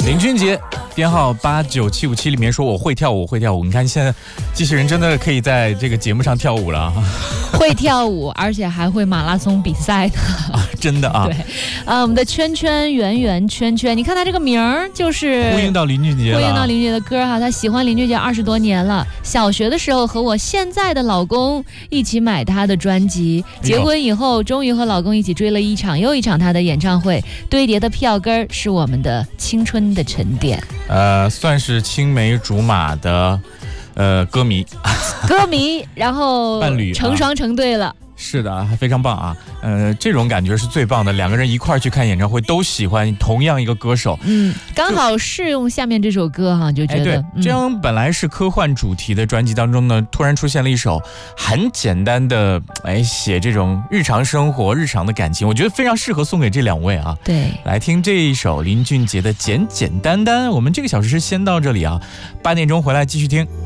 林俊杰编号89757里面说我会跳舞，会跳舞。你看现在机器人真的可以在这个节目上跳舞了啊！ 会跳舞，而且还会马拉松比赛的， 真的啊！ 对，我们的圈圈圆圆圈圈，你看他这个名儿就是呼应到林俊杰了， 呼应到林俊杰的歌哈。他喜欢林俊杰20多年了，小学的时候和我现在的老公一起买他的专辑，结婚以后终于和老公一起追了一场又一场他的演唱会，堆叠的票根是我们的青春的沉淀。 算是青梅竹马的歌迷， 然后伴侣成双成对了。 是的，非常棒啊！这种感觉是最棒的，两个人一块儿去看演唱会，都喜欢同样一个歌手， 刚好适用下面这首歌哈，就觉得对，这样本来是科幻主题的专辑当中呢，突然出现了一首很简单的，写这种日常生活、日常的感情，我觉得非常适合送给这两位啊。 对， 来听这一首林俊杰的《简简单单》。我们这个小时是先到这里啊，8点钟回来继续听。